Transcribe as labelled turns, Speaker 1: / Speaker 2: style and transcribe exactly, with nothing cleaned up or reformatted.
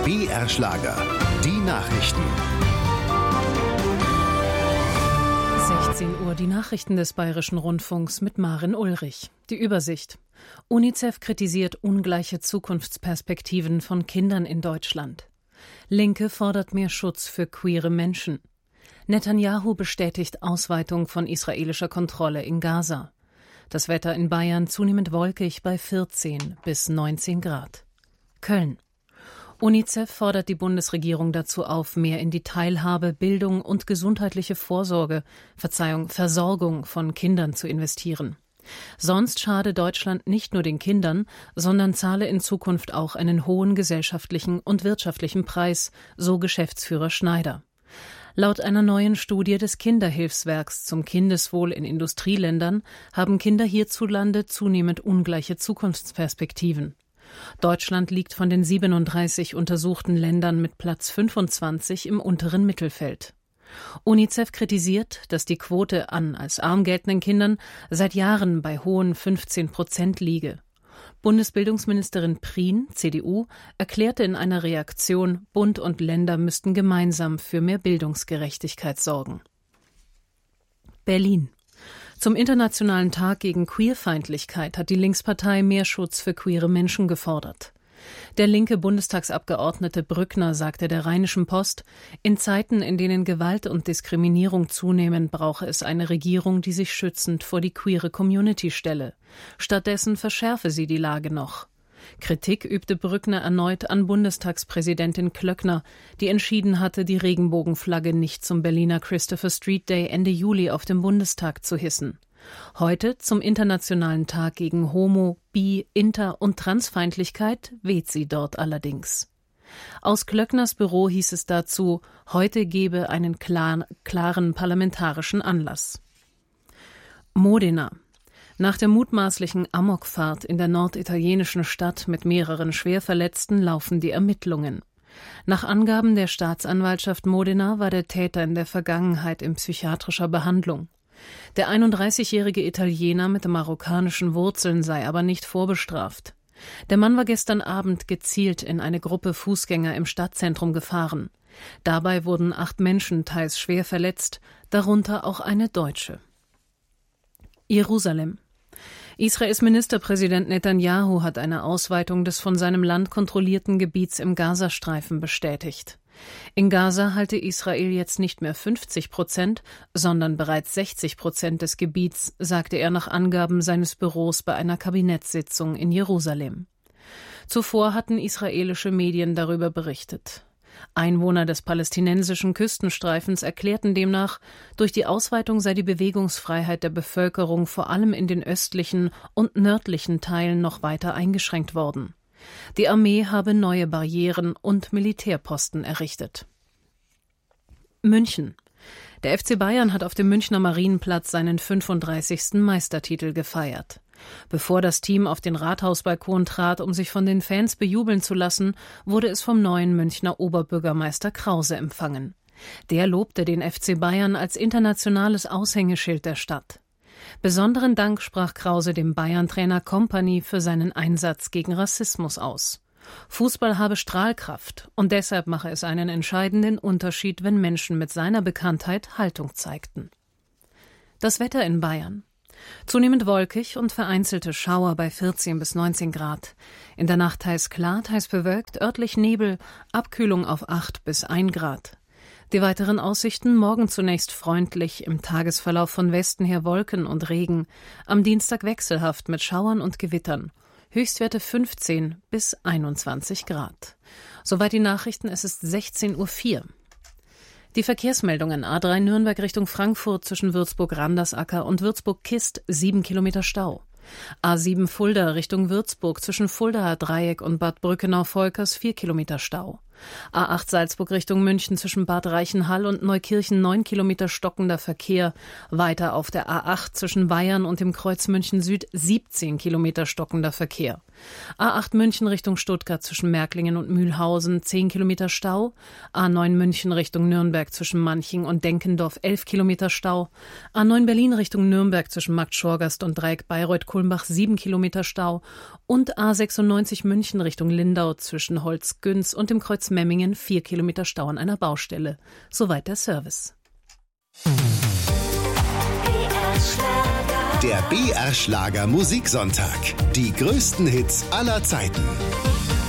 Speaker 1: B R Schlager, die Nachrichten.
Speaker 2: sechzehn Uhr, die Nachrichten des Bayerischen Rundfunks mit Maren Ulrich. Die Übersicht. UNICEF kritisiert ungleiche Zukunftsperspektiven von Kindern in Deutschland. Linke fordert mehr Schutz für queere Menschen. Netanyahu bestätigt Ausweitung von israelischer Kontrolle in Gaza. Das Wetter in Bayern zunehmend wolkig bei vierzehn bis neunzehn Grad. Köln. UNICEF fordert die Bundesregierung dazu auf, mehr in die Teilhabe, Bildung und gesundheitliche Vorsorge, Verzeihung, Versorgung von Kindern zu investieren. Sonst schade Deutschland nicht nur den Kindern, sondern zahle in Zukunft auch einen hohen gesellschaftlichen und wirtschaftlichen Preis, so Geschäftsführer Schneider. Laut einer neuen Studie des Kinderhilfswerks zum Kindeswohl in Industrieländern haben Kinder hierzulande zunehmend ungleiche Zukunftsperspektiven. Deutschland liegt von den siebenunddreißig untersuchten Ländern mit Platz fünfundzwanzig im unteren Mittelfeld. UNICEF kritisiert, dass die Quote an als arm geltenden Kindern seit Jahren bei hohen fünfzehn Prozent liege. Bundesbildungsministerin Prien, C D U, erklärte in einer Reaktion, Bund und Länder müssten gemeinsam für mehr Bildungsgerechtigkeit sorgen. Berlin. Zum Internationalen Tag gegen Queerfeindlichkeit hat die Linkspartei mehr Schutz für queere Menschen gefordert. Der linke Bundestagsabgeordnete Brückner sagte der Rheinischen Post, in Zeiten, in denen Gewalt und Diskriminierung zunehmen, brauche es eine Regierung, die sich schützend vor die queere Community stelle. Stattdessen verschärfe sie die Lage noch. Kritik übte Brückner erneut an Bundestagspräsidentin Klöckner, die entschieden hatte, die Regenbogenflagge nicht zum Berliner Christopher Street Day Ende Juli auf dem Bundestag zu hissen. Heute, zum Internationalen Tag gegen Homo-, Bi-, Inter- und Transfeindlichkeit, weht sie dort allerdings. Aus Klöckners Büro hieß es dazu, heute gebe einen klar, klaren parlamentarischen Anlass. Modena. Nach der mutmaßlichen Amokfahrt in der norditalienischen Stadt mit mehreren Schwerverletzten laufen die Ermittlungen. Nach Angaben der Staatsanwaltschaft Modena war der Täter in der Vergangenheit in psychiatrischer Behandlung. Der einunddreißigjährige Italiener mit marokkanischen Wurzeln sei aber nicht vorbestraft. Der Mann war gestern Abend gezielt in eine Gruppe Fußgänger im Stadtzentrum gefahren. Dabei wurden acht Menschen teils schwer verletzt, darunter auch eine Deutsche. Jerusalem. Israels Ministerpräsident Netanyahu hat eine Ausweitung des von seinem Land kontrollierten Gebiets im Gazastreifen bestätigt. In Gaza halte Israel jetzt nicht mehr fünfzig Prozent, sondern bereits sechzig Prozent des Gebiets, sagte er nach Angaben seines Büros bei einer Kabinettssitzung in Jerusalem. Zuvor hatten israelische Medien darüber berichtet. Einwohner des palästinensischen Küstenstreifens erklärten demnach, durch die Ausweitung sei die Bewegungsfreiheit der Bevölkerung vor allem in den östlichen und nördlichen Teilen noch weiter eingeschränkt worden. Die Armee habe neue Barrieren und Militärposten errichtet. München. Der F C Bayern hat auf dem Münchner Marienplatz seinen fünfunddreißigsten Meistertitel gefeiert. Bevor das Team auf den Rathausbalkon trat, um sich von den Fans bejubeln zu lassen, wurde es vom neuen Münchner Oberbürgermeister Krause empfangen. Der lobte den F C Bayern als internationales Aushängeschild der Stadt. Besonderen Dank sprach Krause dem Bayern-Trainer Kompany für seinen Einsatz gegen Rassismus aus. Fußball habe Strahlkraft und deshalb mache es einen entscheidenden Unterschied, wenn Menschen mit seiner Bekanntheit Haltung zeigten. Das Wetter in Bayern. Zunehmend wolkig und vereinzelte Schauer bei vierzehn bis neunzehn Grad. In der Nacht teils klar, teils bewölkt, örtlich Nebel, Abkühlung auf acht bis ein Grad. Die weiteren Aussichten: morgen zunächst freundlich, im Tagesverlauf von Westen her Wolken und Regen, am Dienstag wechselhaft mit Schauern und Gewittern, Höchstwerte fünfzehn bis einundzwanzig Grad. Soweit die Nachrichten, es ist sechzehn Uhr vier. Die Verkehrsmeldungen: A drei Nürnberg Richtung Frankfurt zwischen Würzburg-Randersacker und Würzburg-Kist, sieben Kilometer Stau. A sieben Fulda Richtung Würzburg zwischen Fuldaer Dreieck und Bad Brückenau-Volkers, vier Kilometer Stau. A acht Salzburg Richtung München zwischen Bad Reichenhall und Neukirchen, neun Kilometer stockender Verkehr. Weiter auf der A acht zwischen Bayern und dem Kreuz München Süd, siebzehn Kilometer stockender Verkehr. A acht München Richtung Stuttgart zwischen Märklingen und Mühlhausen, zehn Kilometer Stau. A neun München Richtung Nürnberg zwischen Manching und Denkendorf, elf Kilometer Stau. A neun Berlin Richtung Nürnberg zwischen Marktschorgast und Dreieck Bayreuth-Kulmbach, sieben Kilometer Stau. Und A sechsundneunzig München Richtung Lindau zwischen Holzgünz und dem Kreuz Memmingen vier Kilometer Stau an einer Baustelle. Soweit der Service.
Speaker 1: Der B R Schlager Musiksonntag. Die größten Hits aller Zeiten.